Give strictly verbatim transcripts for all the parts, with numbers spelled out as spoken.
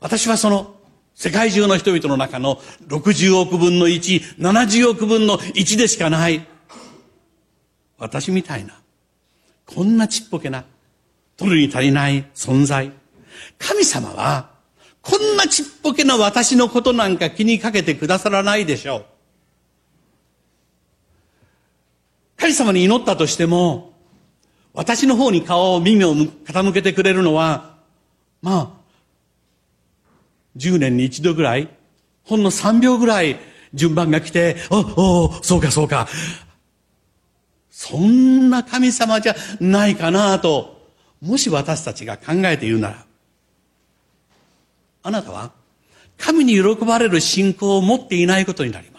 私はその世界中の人々の中のろくじゅうおくぶんのいち、ななじゅうおくぶんのいちでしかない。私みたいな、こんなちっぽけな、取るに足りない存在。神様は、こんなちっぽけな私のことなんか気にかけてくださらないでしょう。神様に祈ったとしても、私の方に顔を耳を傾けてくれるのは、まあ、じゅうねんに一度ぐらい、ほんのさんびょうぐらい順番が来て、お、お、そうかそうか。そんな神様じゃないかなと、もし私たちが考えているなら、あなたは神に喜ばれる信仰を持っていないことになります。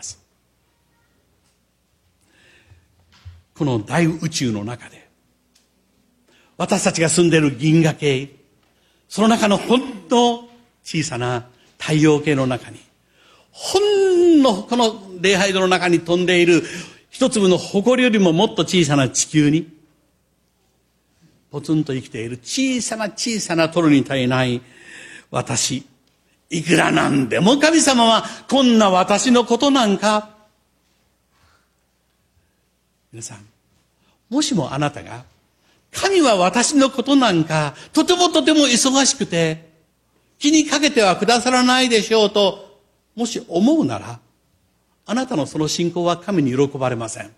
この大宇宙の中で、私たちが住んでいる銀河系、その中のほんの小さな太陽系の中に、ほんのこの礼拝堂の中に飛んでいる一粒の埃よりももっと小さな地球に、ポツンと生きている小さな小さな取るに足りない私、いくらなんでも神様はこんな私のことなんか。皆さん、もしもあなたが神は私のことなんかとてもとても忙しくて気にかけてはくださらないでしょうともし思うなら、あなたのその信仰は神に喜ばれません。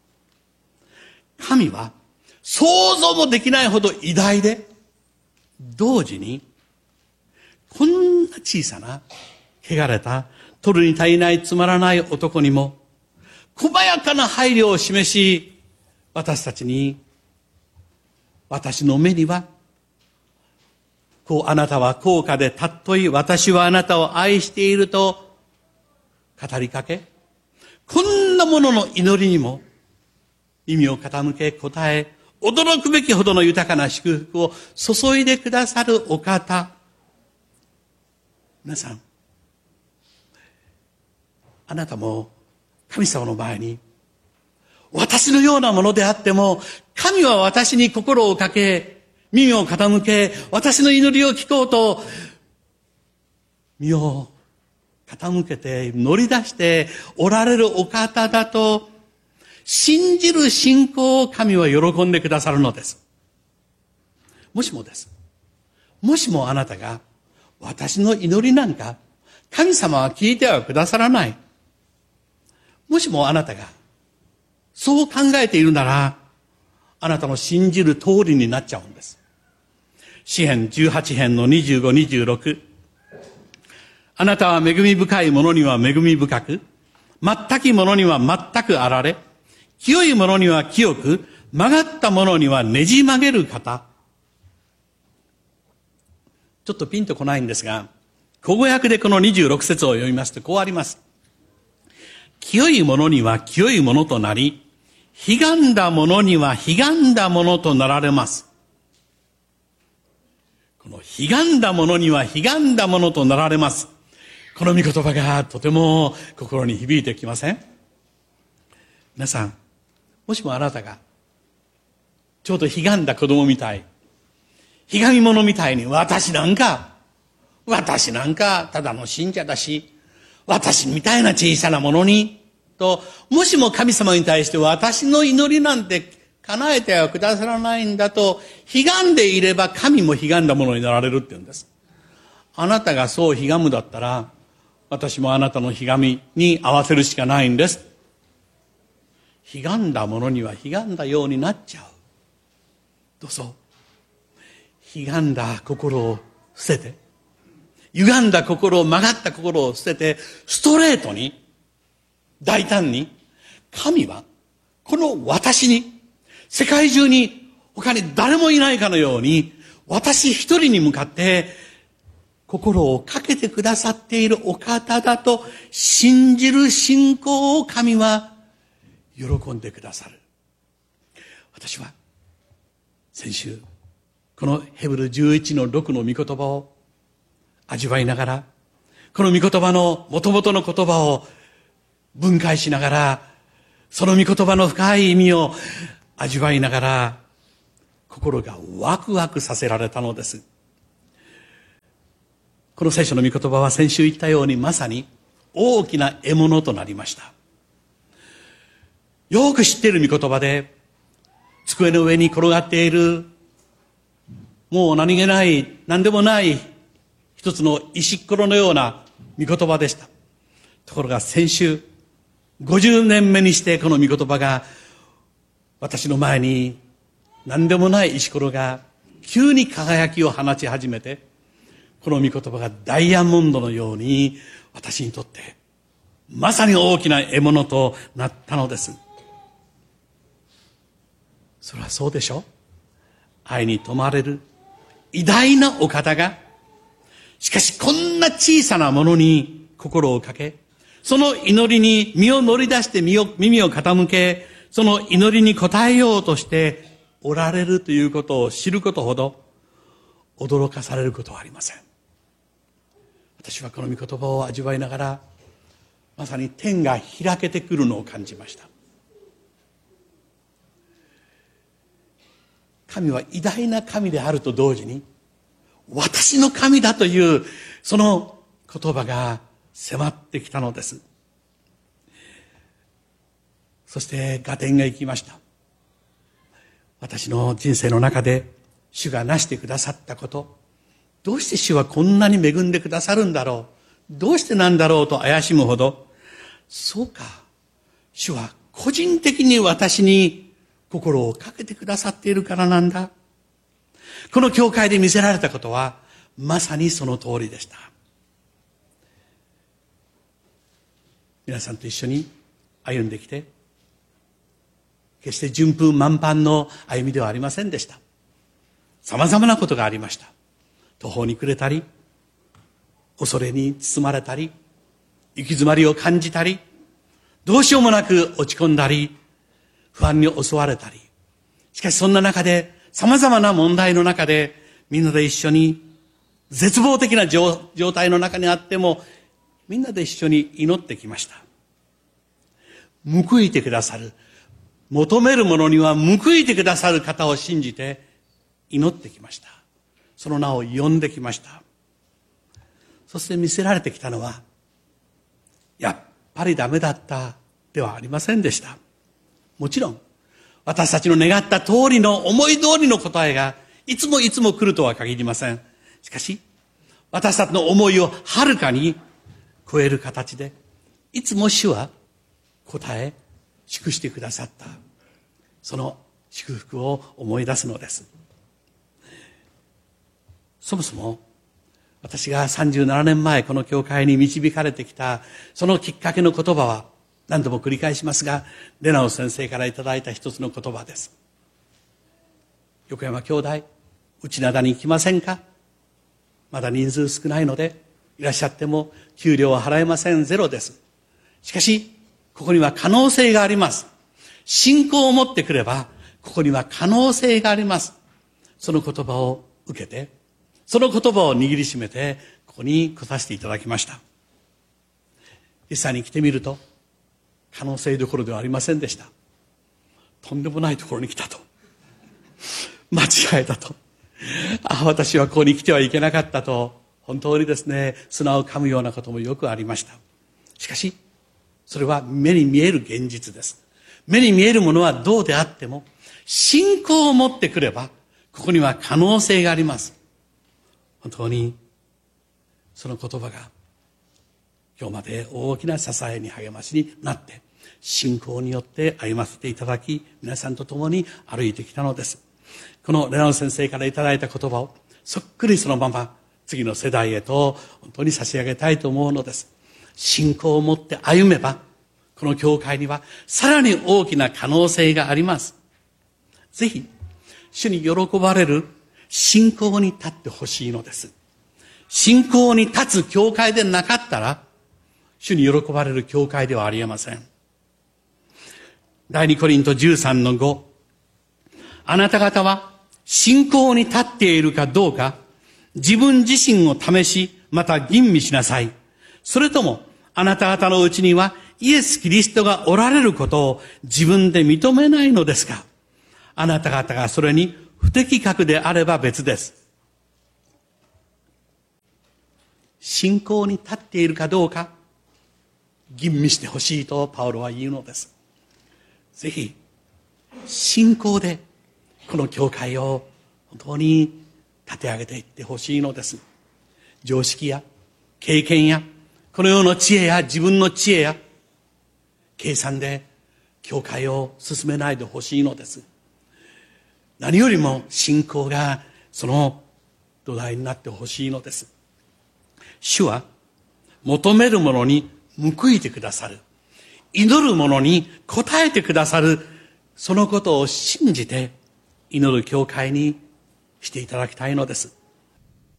神は想像もできないほど偉大で、同時にこんな小さな汚れた取るに足りないつまらない男にも細やかな配慮を示し、私たちに、私の目にはこうあなたは高価で尊い、私はあなたを愛していると語りかけ、こんなものの祈りにも耳を傾け答え、驚くべきほどの豊かな祝福を注いでくださるお方。皆さん、あなたも神様の前に、私のようなものであっても神は私に心をかけ、耳を傾け、私の祈りを聞こうと身を傾けて乗り出しておられるお方だと信じる信仰を神は喜んでくださるのです。もしもです。もしもあなたが私の祈りなんか神様は聞いてはくださらない。もしもあなたがそう考えているなら、あなたの信じる通りになっちゃうんです。詩編じゅうはち編のにじゅうご、にじゅうろく。あなたは恵み深い者には恵み深く、全き者には全くあられ、清い者には清く、曲がった者にはねじ曲げる方。ちょっとピンとこないんですが、口語訳でこのにじゅうろく節を読みますとこうあります。清い者には清い者となり、ひがんだ者にはひがんだ者となられます。このひがんだ者にはひがんだ者となられます。この御言葉がとても心に響いてきません？皆さん、もしもあなたがちょうどひがんだ子供みたい、ひがみ者みたいに、私なんか私なんかただの信者だし、私みたいな小さなものにと、もしも神様に対して私の祈りなんて叶えてはくださらないんだとひがんでいれば、神もひがんだものになられるって言うんです。あなたがそうひがむだったら、私もあなたのひがみに合わせるしかないんです。ひがんだものにはひがんだようになっちゃう。どうぞひがんだ心を捨てて、歪んだ心を、曲がった心を捨てて、ストレートに大胆に、神はこの私に、世界中に他に誰もいないかのように、私一人に向かって心をかけてくださっているお方だと信じる信仰を神は喜んでくださる。私は先週このヘブルじゅういちのろくの御言葉を味わいながら、この御言葉の元々の言葉を分解しながら、その御言葉の深い意味を味わいながら、心がワクワクさせられたのです。 この聖書の御言葉は先週言ったようにまさに大きな獲物となりました。よく知っている御言葉で、机の上に転がっている、もう何気ない、何でもない一つの石っころのような御言葉でした。ところが先週、ごじゅうねんめにしてこの御言葉が私の前に何でもない石ころが急に輝きを放ち始めて、この御言葉がダイヤモンドのように私にとってまさに大きな獲物となったのです。それはそうでしょ。愛に富まれる偉大なお方が、しかしこんな小さなものに心をかけ、その祈りに身を乗り出して身を耳を傾け、その祈りに応えようとしておられるということを知ることほど驚かされることはありません。私はこの御言葉を味わいながら、まさに天が開けてくるのを感じました。神は偉大な神であると同時に、私の神だというその言葉が迫ってきたのです。そして合点がいきました。私の人生の中で主がなしてくださったこと、どうして主はこんなに恵んでくださるんだろう、どうしてなんだろうと怪しむほど、そうか、主は個人的に私に心をかけてくださっているからなんだ。この教会で見せられたことはまさにその通りでした。皆さんと一緒に歩んできて、決して順風満帆の歩みではありませんでした。様々なことがありました。途方に暮れたり、恐れに包まれたり、行き詰まりを感じたり、どうしようもなく落ち込んだり、不安に襲われたり、しかしそんな中で、様々な問題の中で、みんなで一緒に絶望的な状態の中にあっても、みんなで一緒に祈ってきました。報いてくださる、求めるものには報いてくださる方を信じて祈ってきました。その名を呼んできました。そして見せられてきたのは、やっぱりダメだったではありませんでした。もちろん、私たちの願った通りの思い通りの答えがいつもいつも来るとは限りません。しかし、私たちの思いをはるかに超える形で、いつも主は答え、祝してくださった。その祝福を思い出すのです。そもそも、私がさんじゅうななねんまえこの教会に導かれてきた、そのきっかけの言葉は、何度も繰り返しますが、レナオ先生からいただいた一つの言葉です。横山兄弟、内灘に来ませんか？まだ人数少ないので、いらっしゃっても給料は払えません、ゼロです。しかし、ここには可能性があります。信仰を持ってくれば、ここには可能性があります。その言葉を受けて、その言葉を握りしめて、ここに来させていただきました。実際に来てみると、可能性どころではありませんでした。とんでもないところに来たと。間違えたと。ああ、私はここに来てはいけなかったと、本当にですね、砂を噛むようなこともよくありました。しかし、それは目に見える現実です。目に見えるものはどうであっても、信仰を持ってくれば、ここには可能性があります。本当に、その言葉が、今日まで大きな支えに励ましになって、信仰によって歩ませていただき、皆さんと共に歩いてきたのです。このレナン先生からいただいた言葉を、そっくりそのまま、次の世代へと本当に差し上げたいと思うのです。信仰を持って歩めば、この教会にはさらに大きな可能性があります。ぜひ、主に喜ばれる信仰に立ってほしいのです。信仰に立つ教会でなかったら、主に喜ばれる教会ではありえません。第二コリントじゅうさんのご、あなた方は信仰に立っているかどうか、自分自身を試し、また吟味しなさい。それとも、あなた方のうちにはイエス・キリストがおられることを自分で認めないのですか？あなた方がそれに不適格であれば別です。 信仰に立っているかどうか吟味してほしいとパウロは言うのです。ぜひ信仰でこの教会を本当に立て上げていってほしいのです。常識や経験やこの世の知恵や自分の知恵や計算で教会を進めないでほしいのです。何よりも信仰がその土台になってほしいのです。主は求めるものに報いてくださる、祈るものに応えてくださる、そのことを信じて祈る教会にしていただきたいのです。